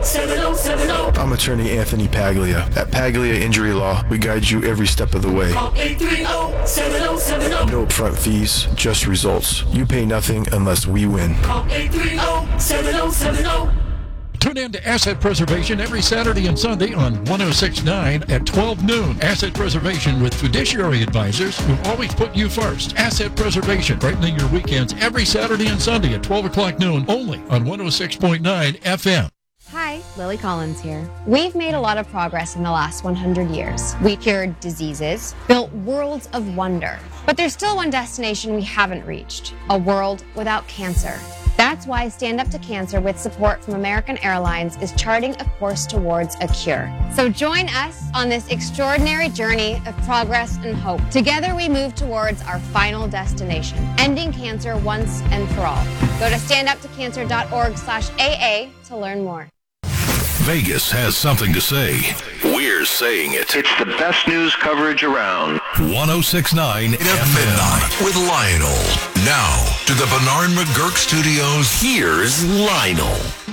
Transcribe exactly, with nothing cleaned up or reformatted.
seven oh seven oh. I'm attorney Anthony Paglia. At Paglia Injury Law, we guide you every step of the way. Call eight three oh, seven oh seven oh. No upfront fees, just results. You pay nothing unless we win. Call eight three oh, seven oh seven oh. Tune in to Asset Preservation every Saturday and Sunday on one oh six point nine at twelve noon. Asset Preservation with fiduciary advisors who always put you first. Asset Preservation, brightening your weekends every Saturday and Sunday at twelve o'clock noon only on one oh six point nine F M. Hi, Lily Collins here. We've made a lot of progress in the last one hundred years. We cured diseases, built worlds of wonder. But there's still one destination we haven't reached, a world without cancer. That's why Stand Up to Cancer, with support from American Airlines, is charting a course towards a cure. So join us on this extraordinary journey of progress and hope. Together we move towards our final destination, ending cancer once and for all. Go to stand up to cancer dot org slash A A to learn more. Vegas has something to say. We're saying it. It's the best news coverage around. one oh six point nine F M. Midnight with Lionel. Now to the Bernard McGurk Studios. Here's Lionel.